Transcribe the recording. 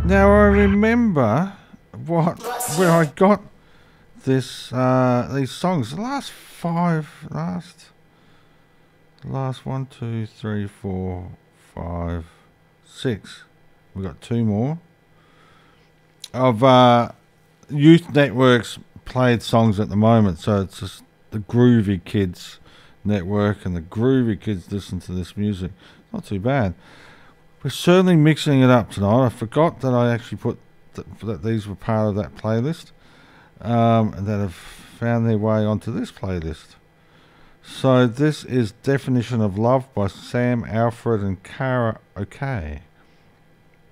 Now I remember where I got this these songs. The last 1, 2, 3, 4, 5, 6. We got two more of Youth Network's played songs at the moment. So it's just the Groovy Kids Network, and the Groovy Kids listen to this music. Not too bad. We're certainly mixing it up tonight. I forgot that I actually put that these were part of that playlist, and that have found their way onto this playlist. So this is Definition of Love by Sam Alford and Cara O'Kay.